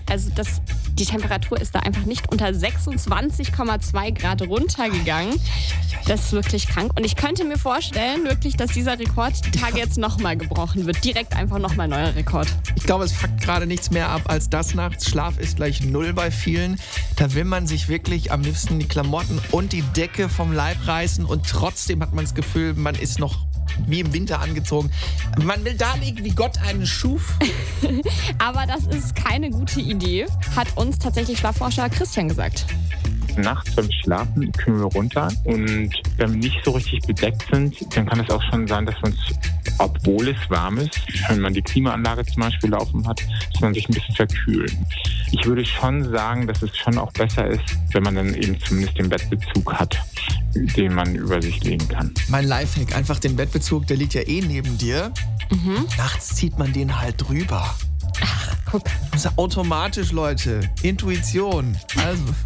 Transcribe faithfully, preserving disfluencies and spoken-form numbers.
Also das, die Temperatur ist da einfach nicht unter sechsundzwanzig Komma zwei Grad runtergegangen. Das ist wirklich krank. Und ich könnte mir vorstellen, wirklich, dass dieser Rekord die Tage jetzt nochmal gebrochen wird. Direkt einfach nochmal neuer Rekord. Ich glaube, es fuckt gerade nichts mehr ab als das nachts. Schlaf ist gleich null bei vielen. Da will man sich wirklich am liebsten die Klamotten und die Decke vom Leib reißen und trotzdem hat man das Gefühl, man ist noch wie im Winter angezogen. Man will da liegen, wie Gott einen schuf. Aber das ist keine gute Idee, hat uns tatsächlich Schlafforscher Christian gesagt. Nachts beim Schlafen kühlen wir runter und wenn wir nicht so richtig bedeckt sind, dann kann es auch schon sein, dass wir uns, obwohl es warm ist, wenn man die Klimaanlage zum Beispiel laufen hat, dass man sich ein bisschen verkühlt. Ich würde schon sagen, dass es schon auch besser ist, wenn man dann eben zumindest den Bettbezug hat, den man über sich legen kann. Mein Lifehack, einfach den Bettbezug, der liegt ja eh neben dir. Mhm. Nachts zieht man den halt drüber. Ach, guck. Das ist automatisch, Leute. Intuition. Also...